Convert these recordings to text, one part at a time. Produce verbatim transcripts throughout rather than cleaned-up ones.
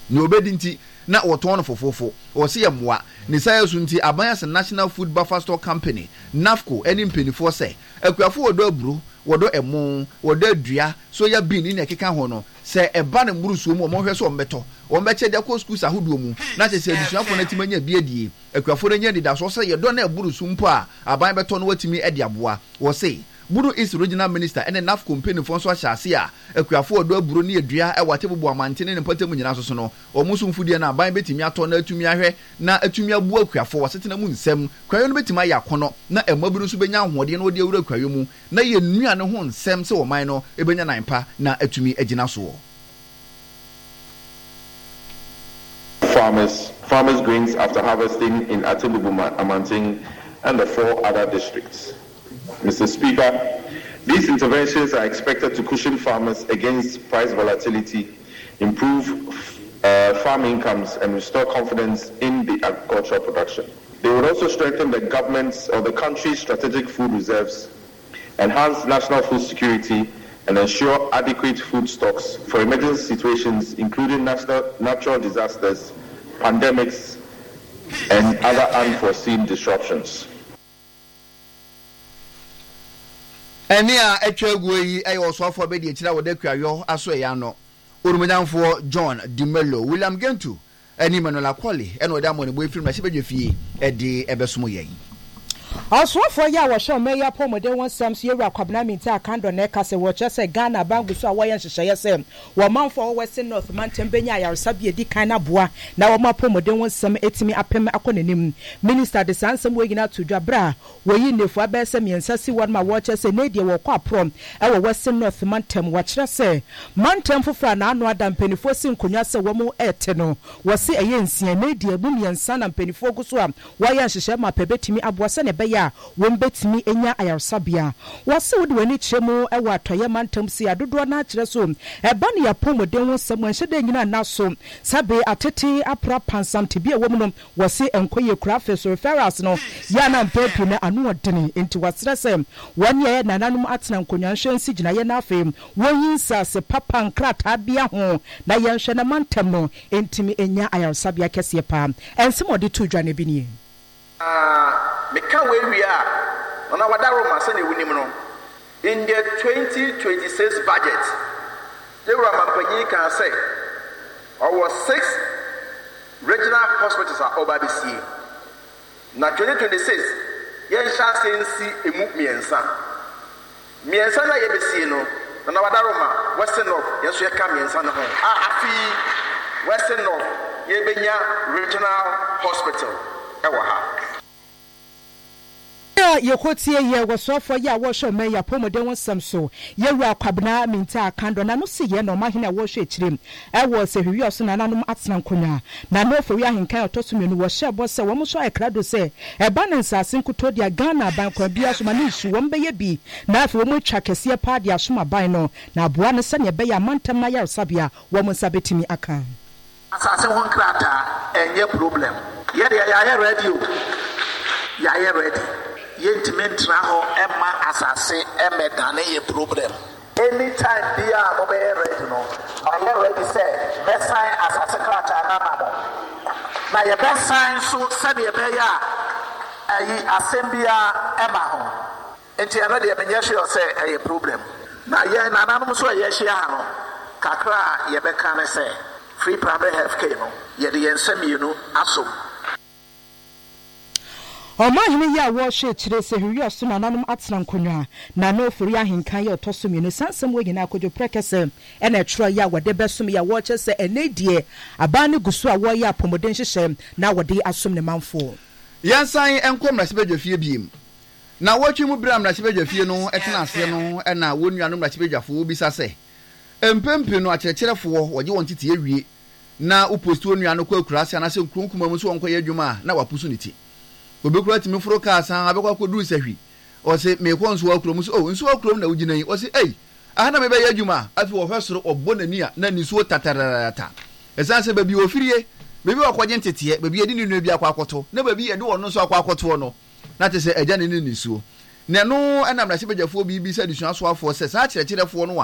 ne obedi nti na wɔtɔn no fofofo wɔse yɛ mmoa ne sa yɛso nti aban as National Food Buffer Store Company NAFCO ɛne mpanyinfoɔ sɛ akuafo wɔdɔ aburo wɔdɔ ɛmo wɔdɔ adua soya bean ne ɛkeka ho no sɛ ɛba ne mburusuo mu ɔmo hwɛ so ɔmbɛtɔ ɔmbɛkyɛ de akɔ schools ahodoɔ mu na kyɛ sɛ adusuafo no atimi anya biadie akuafo no nya nidaso sɛ yɛdɔ na ɛburusu mpo a aban bɛtɔ no watimi ɛde aboa wɔse Buru is regional minister and enough company for so shasia akuafo odo aburo ne adua e wate bobo amantene ne mpatamu nyina so so no omusu mfudie na ban betimi ato na atumi ahwe na atumi abu akuafo wasetena mu nsem kwayo no betimi aye akono na emabi no so benya ahode na odi awura kwayo mu na ye nnua ne ho nsem se wo man no ebenya nanpa na atumi agina so. Farmers farmers grains after harvesting in Atulubu, Amanting and the four other districts. Mister Speaker, these interventions are expected to cushion farmers against price volatility, improve uh, farm incomes, and restore confidence in the agricultural production. They would also strengthen the government's or the country's strategic food reserves, enhance national food security, and ensure adequate food stocks for emergency situations, including national, natural disasters, pandemics, and other unforeseen disruptions. Enia etwagwo yi ayo osofo be de kira wo da kwayo aso ya no orumdanfo John Dimelo William Gentu ani Manola Kwale eno oda mo ne boy film na sebedwe fie e de ebesomo yen Aswafo ya wo show me ya pomode won sam so yewura kwabna minta akando na ka se wo chese Ghana bangu so awoye nhyehyeye se wo manfo Western North Mantam benya yaresabie di kan na boa na wo mapomode won sam etimi apem akonanim minister de sansam wo gina to dwabra wo yi nefu abese miensa si won ma wo chese na die wo kwa prom e wo Western North Mantam wo kire se Mantam fofra na anu adam penifo si nkonwa se wo mu ete no wo se eye nsia na die bu miensa na penifo guso a wo ya nhyehyeye ma pebetimi aboa se ne beya won betimi enya ayarsabia wase wode wani kyeremu e wa atoye Mantam si adodo na kyerɛ so e ba ne yapomoden won sam nhede nyina na so sabe atete apra pansam te bia wom no wase enkoye kura feso referrals no ya na mpepi na anu odene enti wasere se won ye nananum atena nkonwa nhwensi gina ye na afem won yinsa se papa nkrata bia ho na ye nhwe na Mantam no entimi enya ayarsabia kese pa ensem ode to dwane bi nie ah me kan we wi a ona wadaro ma se na ewunim no in the twenty twenty-six budget Yewura Mampanyi can say our six regional hospitals are over this year. Na twenty twenty-six yen sha sensi emu miensa miensa na ye besi no na wadaro ma Western North yeso ye ka miensa no ho a afi Western North ye benya regional hospital ewa ha yekotie ye wosofo ya wo hwe me ya pomode won sam so yewura kwabna minta akando na no se ye no mahene wo hwe ekirem e wo se hwi oso na nanom atena nkonya na no fo wi ahenkan otosumenu wo hye bo se wo mo so ekrado se e ba ne nsase nkoto dia Ghana ban kwa bia so ma ne isu wo mbeye bi na afi wo mo twa kese pa dia so ma ban no na aboa no se ne be ya Mantam na yarsabia wo mo sabetimi aka asase won krata enye problem ye de ya ya ready ya ya ready yentimentra ho emma asase emedane ye problem anytime dia mo be ready no I already said best sign asase krata na mamo na ye best sign so sabe ye be ya ayi asembia emma ho enti ana de menye sure say ayi problem na ye na nanom so ye hia no kakra ye be kan say free primary health care no ye de ensamienu asom Omahini ya wo hwe kire se hwi oso na nanom atena nkonwa na no ofori ahenkan ya otoso mienu sansam we gina akojo prekese e na etro ya wode besom ya wo che se enedie aba ne gusu a wo ya pomoden hyehye na wode asom ne manfo yansan enkom na sebedwa fie biem na wotwe mu bram na sebedwa fie no etena ase no e na wonuanom na sebedwafo bisa se empempe no akyerɛkyerɛfo wɔgye wɔn tete awie na upostu onuano kwa kurase na se nkronkuma mu so wɔn kɔ adwuma na wapusu ne ti obekura timi furo ka san abekwa koduru sahwi o se me ko nso akrom so o nso akrom na ugina yi o se ei ahana me be ya adwuma afi wo hwesoro obonani a na niso tatarata esan se babi ofirie babi wakwaje ntete babi edi ninu bi akwa akoto na babi edi wono nso akwa akoto no na te se agya ne ne niso ne no enam na sebejafo bi bi se disuaso afo se sa kyerɛkyerɛfo no a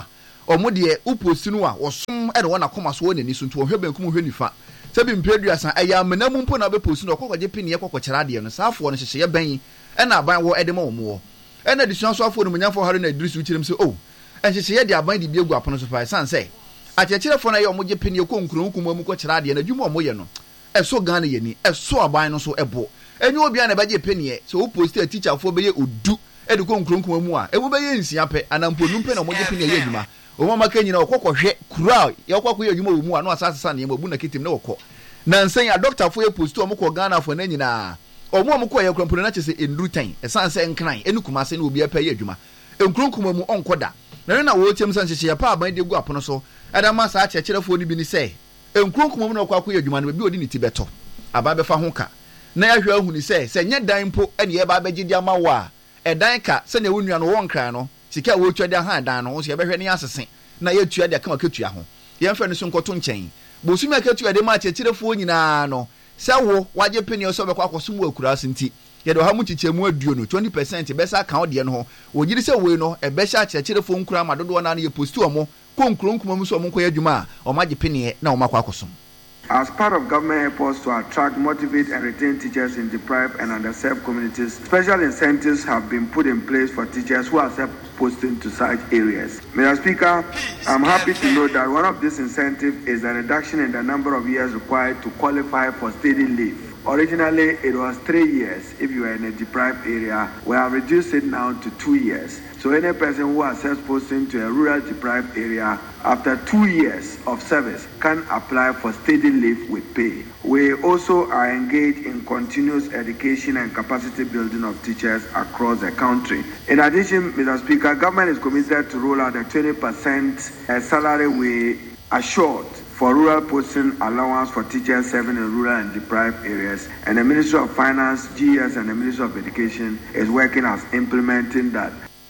ɔmo deɛ upost no a wɔsom ɛna wɔn akoma so wɔn n'ani so nti wɔhwɛ benkum hwɛ nifa sɛbi mpɛduasa ɛyɛ amena mu mpo na bɛpost no ɔkɔkɔgye piniɛ kɔkɔkyerɛ adeɛ no saafoɔ no hyehyɛ bɛn ɛna aban wɔ ɛde ma wɔn wɔ ɛna adesua so afoɔ no munyafo hare na idris wukyerem sɛ o ɛhyehyɛ de aban de bi egu apono so fa san sɛ akyerɛkyerɛfoɔ no ɛyɛ ɔmo gye piniɛ kɔ nkuro nkuma mu kɔkyerɛ adeɛ no adwuma ɔmo yɛ no ɛso Ghana yɛ ni ɛso aban no so ɛbɔ ɛnyɛ obi a na bɛgye piniɛ sɛ wo post a teacher foɔ bɛyɛ odu ɛde kɔ nkuro nkuma mu a ɛmu bɛyɛ nsia pɛ anampo numpe na ɔmo gye piniɛ yɛ adwuma ɔmo ma ka nyina ɔkɔkɔhwɛ kura yɛ ɔkɔkɔ yɛ adwuma wɔ mu a no asasa ne mu na kitim na wɔkɔ na nsɛn a doctor foɔ yɛ post ɔmo kɔ Ghana foɔ na nyinaa ɔmo ɔmo kɔ yɛ krampo na kyɛ sɛ enduru tan ɛsan sɛ nkran ɛnu kuma sɛ na obi apɛ yɛ adwuma nkuro nkuma mu ɔnkɔ da na na wo tiam san hyehyɛ pa aban de gu apono so ɛda ma saa kyerɛkyerɛfoɔ no bi ni sɛ nkuro nkuma mu na ɔkɔ akɔ yɛ adwuma no bi odi ne ti bɛtɔ aba bɛfa ho ka na yɛhwɛ ahu ni sɛ sɛ nyɛ dan mpo ɛne yɛba abɛgye di ama wo a ɛdan ka sɛ na wo nua no wɔn kran no sika wo twa de ha dan no so yɛbɛhwɛ ne asese na yɛtua de kama ketua ho yɛmfɛ no so nkɔto nkyɛn bosumi aketua de ma kyerɛkyerɛfoɔ nyinaa no sɛ wo wagye peni so bɛkɔ akɔsom wɔ akura asenti yɛde ha mu kyikyɛmu aduo no twenty percent bɛsa aka wo de no ho wɔgyiri sɛ wei no ɛbɛhyɛ kyerɛkyerɛfoɔ nkura ma dodoɔ na no yɛ posti ɔmo kɔ nkuro nkuma mu so ɔmo nkɔ yɛ adwuma a ɔmo agye peni na ɔmo akɔ akɔsom. As part of government efforts to attract, motivate, and retain teachers in deprived and underserved communities, special incentives have been put in place for teachers who accept posting to such areas. Mister Speaker, I'm happy to note that one of these incentives is a reduction in the number of years required to qualify for study leave. Originally, it was three years if you are in a deprived area. We have reduced it now to two years. So any person who accepts posting to a rural deprived area after two years of service can apply for study leave with pay. We also are engaged in continuous education and capacity building of teachers across the country. In addition, Mister Speaker, government is committed to roll out a twenty percent salary we assured for rural posting allowance for teachers serving in rural and deprived areas, and the Ministry of Finance, G S, and the Ministry of Education is working as implementing that.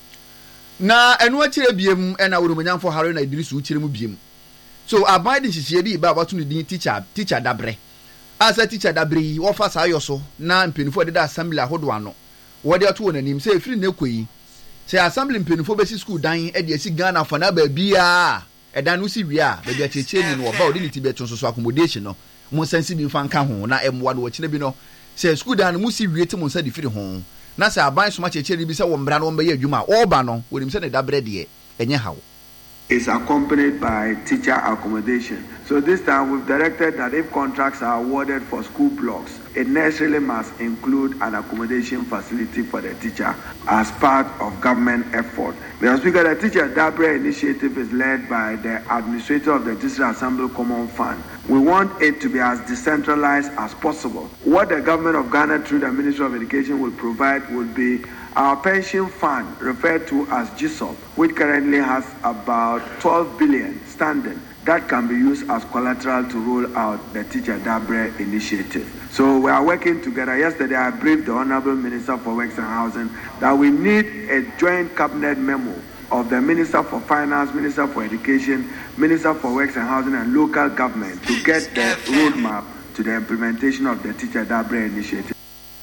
Na enu akire biem ena worumunyanfo hare na idrisu ukire mu biem so aban de hihie bi ba bato ne din teacher teacher dabre asa teacher dabre wo fa sa ayoso na mpenifo de da assembly ahodo ano wo de ato wonanim se efiri na ekoyi se assembly mpenifo be si school dan e de asi Ghana fa na ba bia edan no si wi a be de acheche ni no ba odi ni tibeto so so accommodation no mo sansi bi fa nka ho na emwa no wo kine bi no se school dan mo si wi te mo nsa di firi ho na se aban soma checheri bi se wo mbra no mbe ye adwuma oba no wonim se ne dabre de enye hawo is accompanied by teacher accommodation. So this time we've directed that if contracts are awarded for school blocks, it necessarily must include an accommodation facility for the teacher as part of government effort. Mister Speaker, the Teacher Dabre initiative is led by the administrator of the District Assembly Common Fund. We want it to be as decentralized as possible. What the government of Ghana through the Ministry of Education will provide will be our pension fund, referred to as G S O P, which currently has about twelve billion standing, that can be used as collateral to roll out the Teacher Dabre initiative. So we are working together. Yesterday I briefed the Honorable Minister for Works and Housing that we need a joint cabinet memo of the Minister for Finance, Minister for Education, Minister for Works and Housing and local government to get the roadmap to the implementation of the Teacher Dabre initiative.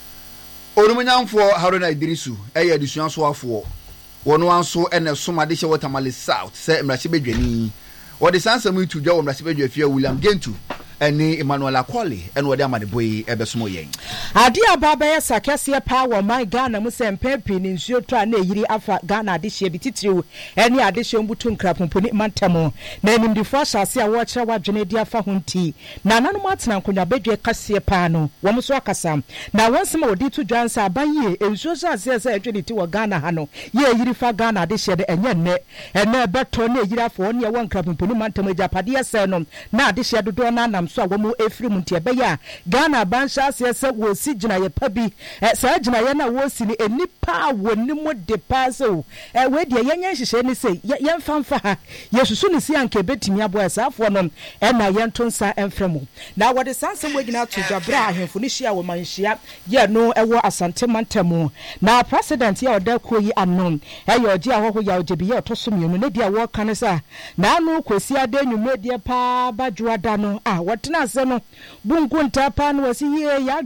Orumunyanfo Haruna Idrisu eye adusuanso afo wono anso ene somade hye Watermale South se mrache bedwani wo de sansam itu dwa wo mrache bedwa fia William Gentu ene Emmanuel Akoli ene wo de amade boy ebesomo yen ade ababa ya sakese pa wo my Ghana mu se mpempi ni nsuo to na yiri afa Ghana ade hye bititiriw ene ade hye mbutu nkrapomponi mantamo na nimdifo asase a wo kire wadwene di afa honti na nanom atena nkonya bedwe kase pa no wo mso akasa na wonsema odi to dwansa abaye ensuo so asese adwene ti wo Ghana ha no ye yiri fa Ghana ade hye de enye nne ene beto na yiri afa ne wo nkrapomponi mantamo japade ese no na ade hye dodo na nam so awomu efiri muntie beya Ghana bansha asese wo si gina ye pabi eh sa gina ye na wo si ni enipa wonimu de paso eh we de yenye hihye ni sei ye mfamfa ha yesusu ni si anke betimi abo asafo no eh na ye ntonsa emfremu na wo de sansem we gina to dwabra ahemfo ni hia wo manhia ye no ewo asante mantamu na president ye oda koyi anom eh ye oji ahoho ya ojebi ye otoso mienu ne dia wo kanisa na anu kwesi ade nwume de pa badwada no ah wotena ase no bunku ntapa no wasi ye yadwo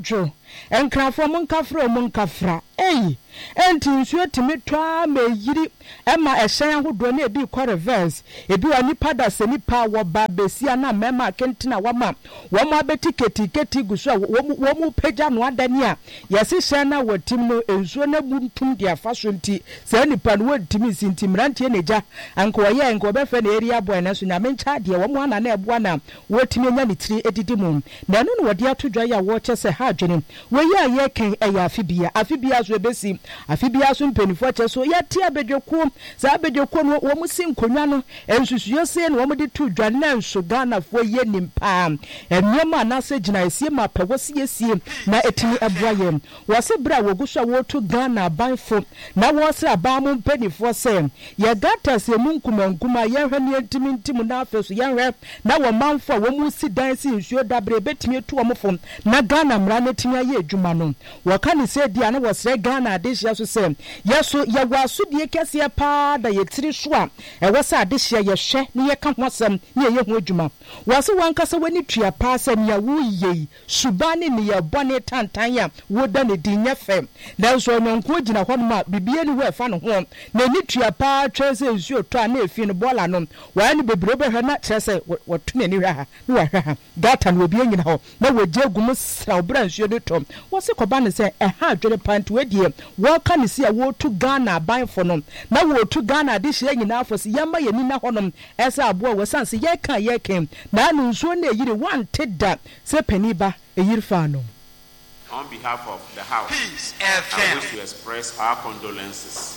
enkrafo mun kafra mun kafra ei enti nsuo timi twa ma yiri ema ehyan ahodo na ebi kɔ reverse ebi wa nipa da se nipa wo ba besia na mema kentina wama wo ma beti keti keti guso wo mu peja no adani a yesi hyan na watim no nsuo na buntum dia fa so nti se nipa no wantimi sinti mrantie neja anko ye enko be fa na area boy na so nyame ncha de wo mu ana na eboa na wotimi nya ne tiri edidi mu na no no wode atodwa ya wo che se ha adwene we ya ye kan eya afibia afibia so ebesi afibia so mpenifo che so ya ti abedweko za abedweko no wo mu si nkonwa no ensusuye se no wo mu de todwa na nso Ghana fo ye nimpa enema na se gina esie ma pawosi esie na etini eboa ye wo se bra wo guso wo to Ghana banfo na wo se aba mu mpenifo se ye gata se mu nkumankuma ye hwe ne etimi ntim na afeso ye hwe na wo manfo wo mu si dan si nsuo dabre betimi to wo mfo na Ghana mra na etimi aye adwuma no wo ka ni se dia na wo sre Ghana de hia so se yeso ye waso die kese pa da ye tiri so a e wo sa de hia ye hwe ne ye ka ho asem ne ye ho adwuma wo se wankasa wani tua pa asem ya wo ye subane ne ye bone tantan ya wo da ne din nya fem na so nyonko gina ho ma bibie ni wo fa no ho na ni tua pa twese nsuo to a na efi no bola no wa ni bebre be hwe na kyerese wo to ne ni hwa ha ni wa hwa ha data no obi nyina ho na wo je gum sra obra nsuo de tom wo se koba ne se e ha adwere panto adie wo ka ne se wo to Ghana banfo no na wo to Ghana de hye nyina afo se yama ye ni na honom esa abo wo sanse ye kan ye kan na no nsuo na yiri wan teda se paniba e yiri fa no. On behalf of the House, Peace I wish to express our condolences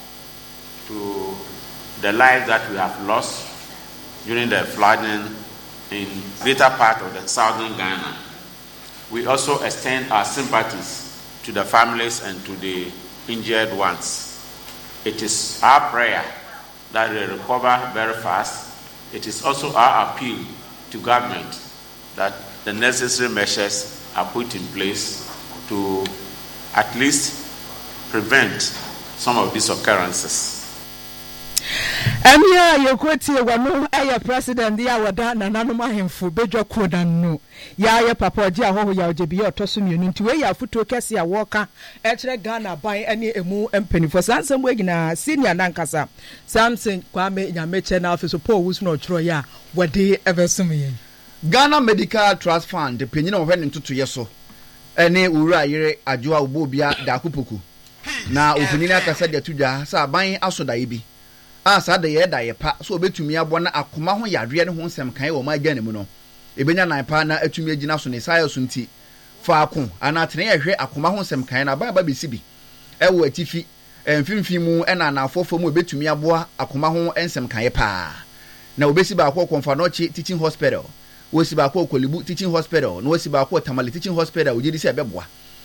to the lives that we have lost during the flooding in greater part of the southern Ghana. We also extend our sympathies to the families and to the injured ones. It is our prayer that they recover very fast. It is also our appeal to government that the necessary measures are put in place to at least prevent some of these occurrences. Amia yokoti wano aya president ya wada na nanoma hemfu bedwa koda no ya ya papa oji ahoho ya ojebi otoso mienu nti we ya futo kese ya woka e kire Ghana ban ene emu empanifo sansem we gina senior nankasa Samson Kwame Nyameche na office Paul Wusu no chiro ya wade eversum ye Ghana Medical Trust Fund penyin o hwene ntoto yeso ene owura yire adwoa obobia da kupoku na opunini akasa de tudwa sa ban asoda ibi asa de ye da ye pa so obetumi abo na akoma ho yadwe ne ho nsem kan wo ma gya ne mu no ebenya nan pa na atumi agina so ne sayo so nti faako ana tene ye hwe akoma ho nsem kan na ba ba besi bi e wo atifi emfimfi mu e na na afofo mu obetumi abo akoma ho nsem kan ye pa na obesi ba akọ konfa no chi teaching hospital wo si ba akọ Kolibu teaching hospital no wo si ba akọ Tamale teaching hospital wo jidi se beboa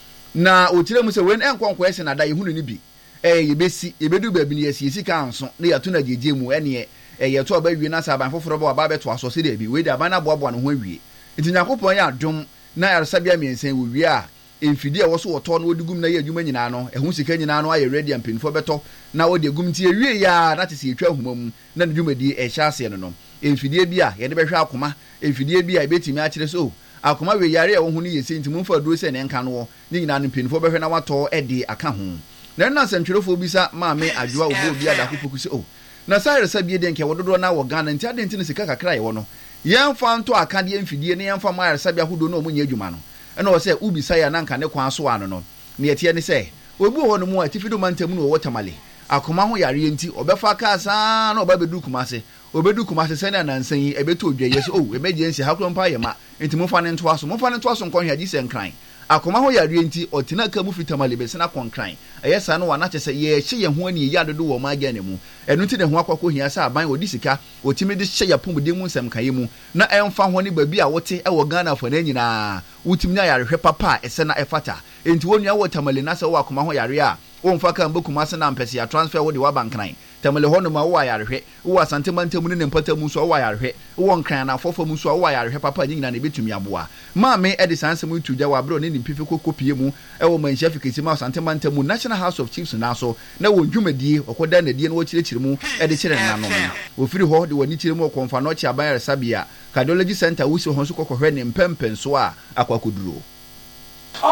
na otire mu se wen enkonkọ ese na da ye hunu ni bi eh yebesi yebedu ba bi ne yesi sika anso na yato na jeje mu ene eh yeto ba wi na saban foforo ba ba beto aso se de bi we da ba na boaboa no ho awie nti Yakopon ya dom na yaresabia miensen wo wi a emfidi e wo so woto na odigum na ye adwuma nyina no ehun sika nyina no aye ready ampinfo beto na wo de gum ti ewie ya na tese etwa humam na dwumadi e hya ase no no emfidi bi a ye de behwe akoma emfidi bi a ebetimi a kire so akoma we yare e wo hu ni yesi nti mumfa duro se ne nka no ni nyina no mpinfo behwe na wato e de aka ho na na sentwerefo bisa maame adwoa obo bi ada kupoku se o na sayre sabie de nke wododo na wo Ghana nti ade nti ne sika kakra ye wo no yemfa nto akade emfidie ne yemfa mayre sabia hodo no omunye adwuma no ena wo se ubi saya na nka ne kwan so ano no ne yetie ne se obi ho no mu atifido mantam no wo Tamale akoma ho yare nti obefa ka sa na obabedu kumase obedu kumase se na nansan yi ebeto odwaye se o emergency hakro mpa ye ma nti mo fa ne nto aso mo fa ne nto aso nkon hwadi se nkran akoma ho yare nti otina ka mu fitamale be se na konkran eyesa no wana kyese ye hye ye ho ani ye adodo wo ma aga ne mu enu nti ne ho akwakọ hia sa aban odi sika otimi de hye ya pomde mu nsem kan ye mu na emfa ho ne ba bi a wote e wo Ghana fo na nyina utimi na yare hwe papa ese na efata enti wonu ya wo Tamale na se wo akoma ho yare a wo mfa ka mbokuma se na mpese ya transfer wo de wa bankran Tamale ho no ma wo yare hwe wo asante mantam ne mpata mu so wo yare hwe wo nkran na fofo mu so wo yare hwe papa nyina na betumi aboa maame e de sansem utugya wa bro ne nimpifi kokopie mu e wo manhia fikisi ma asante mantam mu National House of Chiefs na so na wo dwumadie okoda na die na wo kirekire mu e de kire na no wo firi ho de wani kire mu okonfa no chi aban Resabia Cardiology Center wo si ho so kokohwe ne mpempen so a akwakoduro. Although the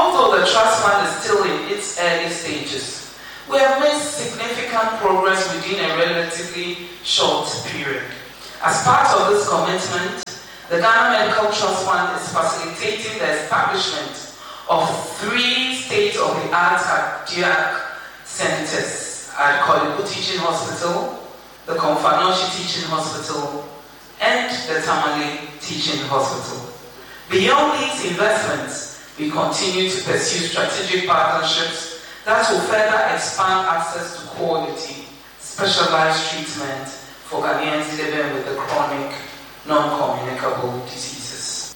the trust fund is still in its early stages, we have made significant progress within a relatively short period. As part of this commitment, the Ghana Medical Trust Fund is facilitating the establishment of three state-of-the-art cardiac centers at Kolibu Teaching Hospital, the Konfanoshi Teaching Hospital, and the Tamale Teaching Hospital. Beyond these investments, we continue to pursue strategic partnerships that will further expand access to quality, specialized treatment for Ghanaians living with the chronic, non-communicable diseases.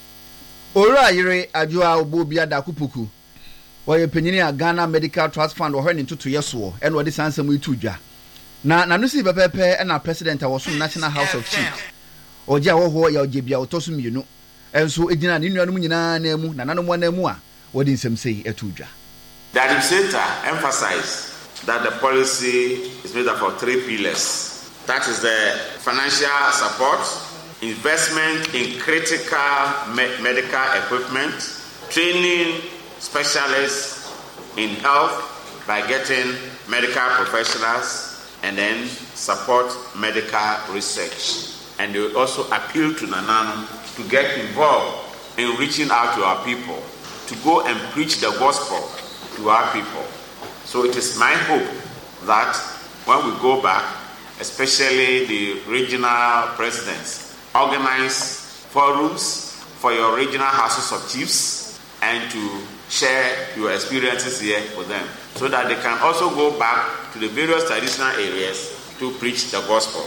Ora yere adwoa obobia da kupuku. Oye penyini a Ghana Medical Trust Fund wo hwene ntoto yeso e no de sansam itu dwa. Na nanu si pepepe e na president a woso National House of Chiefs. Oje a wo ho ya oje bia otoso mienu. Enso ejina ne nuanum nyina na mu na nanom na mu a wo de nsem sei etu dwa. The administrator emphasized that the policy is made up of three pillars. That is the financial support, investment in critical me- medical equipment, training specialists in health by getting medical professionals, and then support medical research. And they also appeal to Nanano to get involved in reaching out to our people, to go and preach the gospel to our people. So it is my hope that when we go back, especially the regional presidents, organize forums for your regional houses of chiefs and to share your experiences here with them so that they can also go back to the various traditional areas to preach the gospel.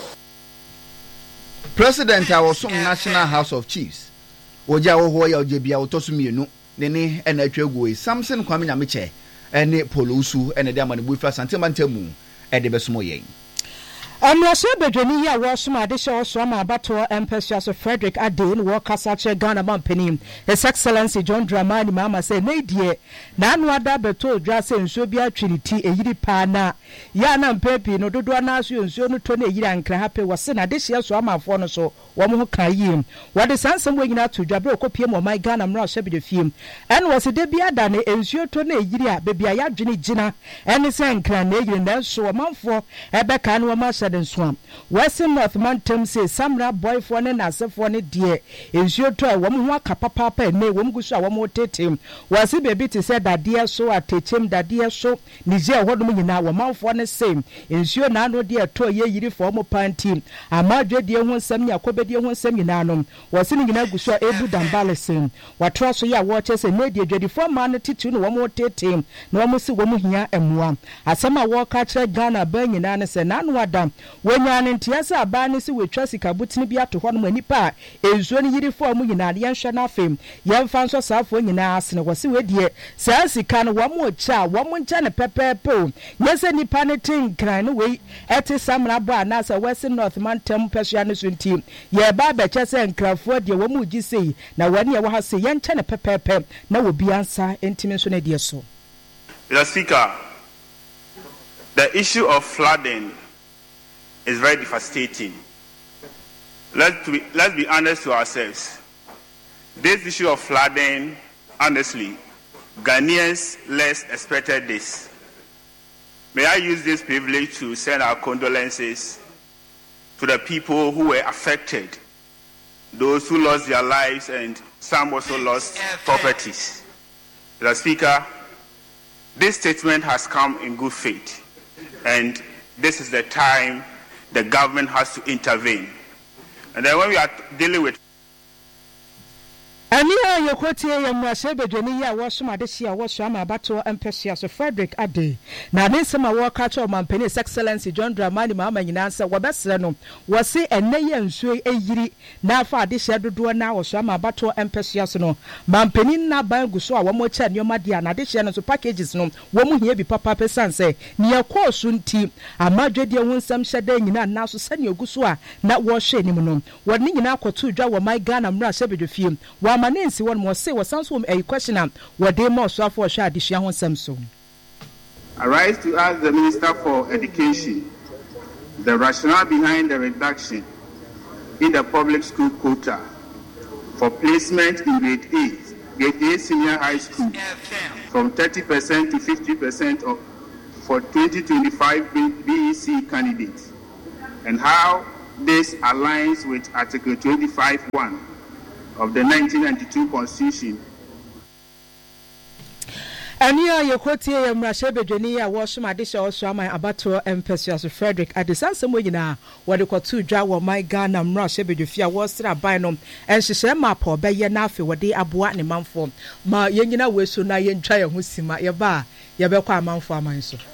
President Awosom National House of Chiefs Oja wo ya ojebia otoso mienu ne ne na atwaguo Samson Kwame Nyameche ene polusu ene de amane fa santema ntamu e de besomo yen. Amrashe bedwani ya wosom adehye woso ma abato Empress Frederick Adin wo kasache Ghana Mampani His Excellency John Dramani Mama say na die na anu ada beto dwa se nsuo bia twiriti eyiri pa na ya na mpepi no dodo na aso nsuo no to na eyiri ankra hape wo se na adehye so amafo no so wo mo kan yim wo de sansem wo nyina to dwa be okopie mo my Ghana mrashe bedefiem en wo se de bia da na nsuo to na eyiri a be bia ya dwene gina en se ankra na eyiri na so amafo ebe ka no ma Swam. Western North Mountain say Samra boy for ne nasefo ne de ensuo to a wom ho aka papa ne wom gusu a wom tetem wase bebi te say dade so atechem dade so nije hodom nyina womanfo ne same ensuo na no de to ye yiri for mo panti amadwe de ho nsam nya kobedi ho nsam nyina no wase ne nyina gusu a ebu dambalesen watro so ya wo che say ne de adwadi for man titu no wom tetem na wom si wom hia emua asema wo ka kire Ghana ba nyina ne say na no adam wonyane ntiasa abane si wetwa sikabutini bi ato hɔ no manipa enzuo ne yiri fo mu nyina ye nhwe na afem ye mfa nso saafo nyina asene wose wedie saa sika no wɔn ocha wɔn ncha ne pepepe nyese nipa ne tinkran no wei ete samra bo anasa Western North Mountain pesua ne sunti ye ba ba kyese nkrafo de wɔn ugi sei na wɔne ye wɔ ha sei ye ncha ne pepepe na wobi ansa entimi nso ne die so. Mister Speaker, the issue of flooding is very devastating. Let's be, let's be honest to ourselves. This issue of flooding, honestly, Ghanaians less expected this. May I use this privilege to send our condolences to the people who were affected, those who lost their lives and some also lost properties. Mister Speaker, this statement has come in good faith, and this is the time the government has to intervene. And then when we are dealing with Ania yokotie ya mwase bedwani ya woso madeshi ya woso ama abato Empress Frederick Ade na nsema wo ka cho mampani His Excellency John Dramani Mahama nyina nsa wobesre no wose enne ye nsuo eyiri na afa adehye dodo na woso ama abato Empress no mampani na ban guso a wo mo cha nioma dia na adehye no so packages no wo mu hia bi papa pesanse ne yakọ nti amadwede ho nsam hyeda nyina na so sane oguso a na wo hwe nim no wo ne nyina akoto dwa wo my Ghana mra sebedofie wo manensi won mo say wasanso a question am wode mo so afọ hwa adehia ho nsam so. I rise to ask the Minister for Education the rationale behind the reduction in the public school quota for placement in grade eight, grade eight senior high school from thirty percent to fifty percent of, for twenty twenty-five B E C candidates, and how this aligns with Article twenty-five point one of the nineteen ninety-two Constitution. Ania yokotie ya mrashe bedwani ya washum adisha osho ama abato empesias Frederick Adesanse mo nyina wode kwatu dwa wo my Ghana mrashe bedwafia wo sra ban no enhyehyɛ map obeye na afi wode aboa ne manfo ma yenyina weso na yentwa ye ho sima ye ba ye bekɔ amanfo aman so